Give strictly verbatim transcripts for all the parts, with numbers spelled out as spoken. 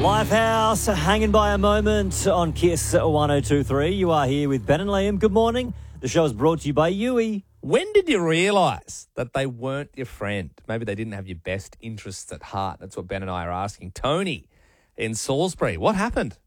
Lifehouse, hanging by a moment on Kiss one oh two three. You are here with Ben and Liam. Good morning. The show is brought to you by Yui. When did you realise that they weren't your friend? Maybe they didn't have your best interests at heart. That's what Ben and I are asking. Tony in Salisbury, what happened?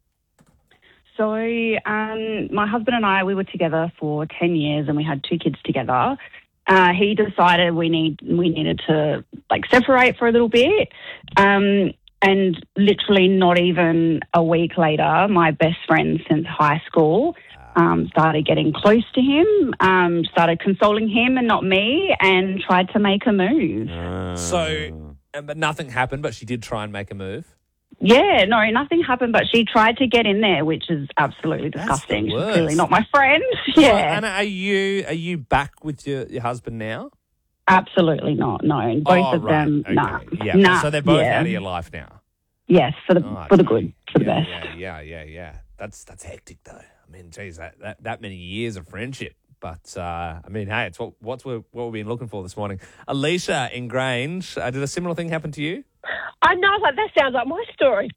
So um, my husband and I, we were together for ten years and we had two kids together. Uh, he decided we need we needed to like separate for a little bit. Um, and literally not even a week later, my best friend since high school um, started getting close to him, um, started consoling him and not me, and tried to make a move. Uh, So, uh, but nothing happened, but she did try and make a move. Yeah, no, nothing happened, but she tried to get in there, which is absolutely disgusting. She's worst. clearly not my friend. Yeah. Well, Anna, are you are you back with your, your husband now? Absolutely not, no. Both oh, of right. them, okay. nah. Yeah. Nah, So they're both yeah. out of your life now. Yes, for the Oh, for the okay. good, for the yeah, best. Yeah, yeah, yeah, yeah. That's that's hectic though. I mean, geez, that, that, that many years of friendship. But, uh, I mean, hey, it's what what's we what we've been looking for this morning. Alicia in Grange, uh, did a similar thing happen to you? I know, I was like, that sounds like my story.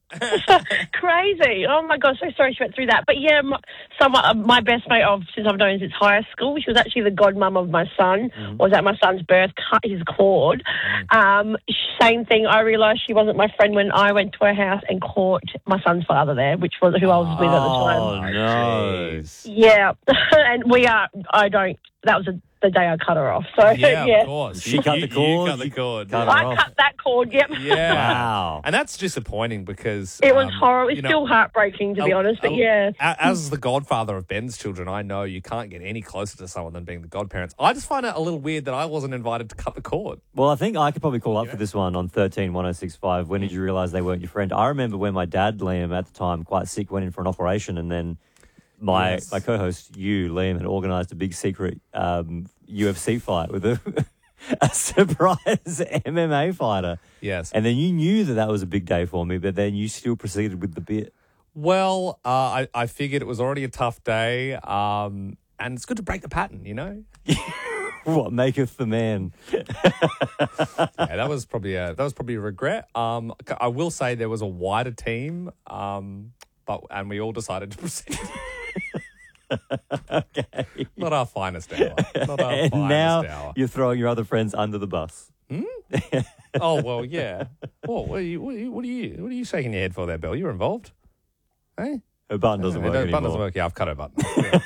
Crazy. Oh, my God, so sorry she went through that. But, yeah, my, someone, uh, my best mate of since I've known since high school, she was actually the godmum of my son, Mm-hmm. was at my son's birth, cut his cord. Mm. Um, same thing, I realised she wasn't my friend when I went to her house and caught my son's father there, which was who I was with at the time. Oh, no. Jeez. Yeah, and we are, I don't, that was a, the day I cut her off. So, Yeah, yeah. of course. She You- cut you- the cord, You cut the you cord. cut yeah. her I off. cut that cord, yep. Yeah. Wow. And that's disappointing because... It was um, horrible. It's you know, still heartbreaking, to be a- honest, but a- yeah. a- As the godfather of Ben's children, I know you can't get any closer to someone than being the godparents. I just find it a little weird that I wasn't invited to cut the cord. Well, I think I could probably call up for this one on thirteen one oh six five. When did you realise they weren't your friend? I remember when my dad, Liam, at the time, quite sick, went in for an operation, and then my Yes. my co-host, you, Liam, had organised a big secret um, U F C fight with a, a surprise M M A fighter. Yes. And then you knew that that was a big day for me, but then you still proceeded with the bit. Well, uh, I, I figured it was already a tough day, um, and it's good to break the pattern, you know? What maketh the man? Yeah, that was probably a, that was probably a regret. Um, I will say there was a wider team, um, but and we all decided to proceed. Okay. Not our finest hour. Not our And finest now hour. you're throwing your other friends under the bus. Oh well, yeah. Well, what are you? What are you? What are you, what are you shaking your head for there, Bill? You're involved, hey? Her button doesn't Yeah, work the anymore. button doesn't work. Yeah, I've cut her button.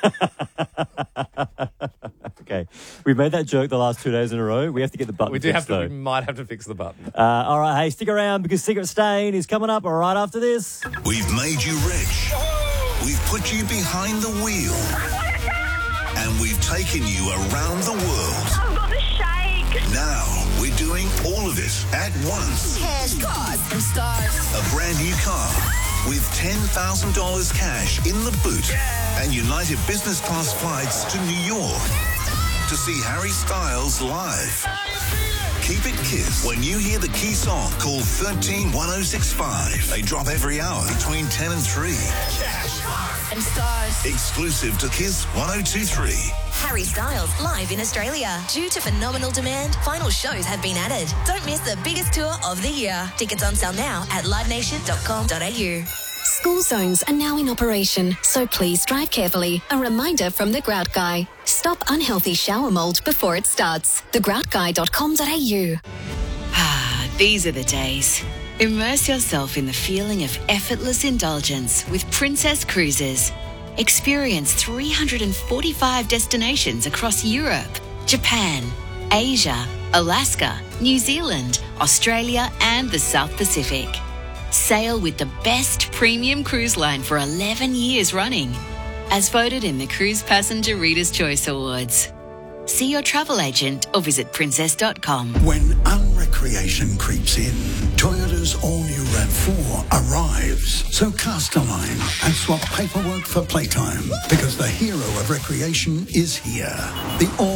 Yeah. Okay. We've made that joke the last two days in a row. We have to get the button we do have fixed, to. We though. might have to fix the button. Uh, all right, hey, stick around because Secret Stain is coming up right after this. We've made you rich. We've put you behind the wheel. And we've taken you around the world. I've got the shake. Now we're doing all of it at once. Cash, cars, and stars. A brand new car with ten thousand dollars cash in the boot and United Business Class flights to New York to see Harry Styles live. Keep it Kiss. When you hear the key song, call thirteen one oh six five. They drop every hour between ten and three. And stars. Exclusive to Kiss one oh two three. Harry Styles live in Australia. Due to phenomenal demand, final shows have been added. Don't miss the biggest tour of the year. Tickets on sale now at live nation dot com dot a u. School zones are now in operation, so please drive carefully. A reminder from The Grout Guy. Stop unhealthy shower mold before it starts. the grout guy dot com dot a u. Ah, these are the days. Immerse yourself in the feeling of effortless indulgence with Princess Cruises. Experience three hundred forty-five destinations across Europe, Japan, Asia, Alaska, New Zealand, Australia, and the South Pacific. Sail with the best premium cruise line for eleven years running, as voted in the Cruise Passenger Reader's Choice Awards. See your travel agent or visit princess dot com. When unrecreation creeps in, Toyota's all-new RAV four arrives. So cast a line and swap paperwork for playtime, because the hero of recreation is here. The all